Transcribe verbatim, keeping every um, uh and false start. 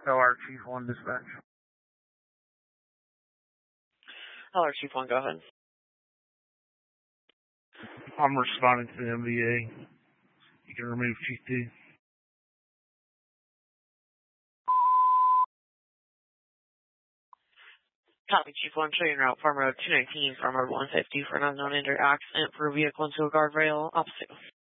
L R Chief one dispatch. L R Chief one, go ahead. I'm responding to the M V A. You can remove Chief two. Copy, Chief one, showing route Farm Road two nineteen, Farm Road one fifty for an unknown injured accident for a vehicle into a guardrail opposite.